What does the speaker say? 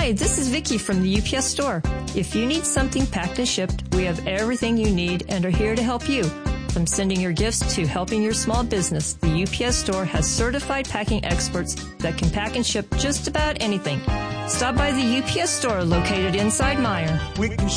Hi, this is Vicki from the UPS store. If you need something packed and shipped, we have everything you need and are here to help you. From sending your gifts to helping your small business, the UPS store has certified packing experts that can pack and ship just about anything. Stop by the UPS store located inside Meijer.